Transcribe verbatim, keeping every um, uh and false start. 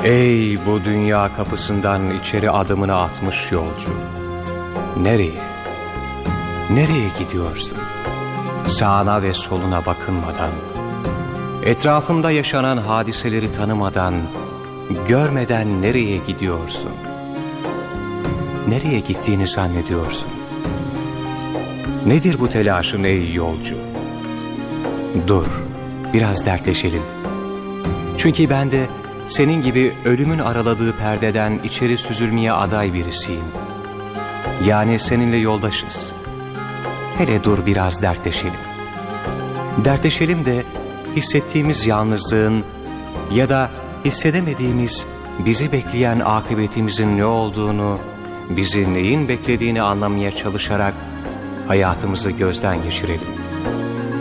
Ey bu dünya kapısından içeri adımını atmış yolcu! Nereye? Nereye gidiyorsun? Sağına ve soluna bakınmadan, etrafında yaşanan hadiseleri tanımadan, görmeden nereye gidiyorsun? Nereye gittiğini zannediyorsun? Nedir bu telaşın ey yolcu? Dur, biraz dertleşelim. Çünkü ben de senin gibi ölümün araladığı perdeden içeri süzülmeye aday birisiyim. Yani seninle yoldaşız. Hele dur biraz dertleşelim. Dertleşelim de hissettiğimiz yalnızlığın ya da hissedemediğimiz bizi bekleyen akıbetimizin ne olduğunu, bizi neyin beklediğini anlamaya çalışarak hayatımızı gözden geçirelim.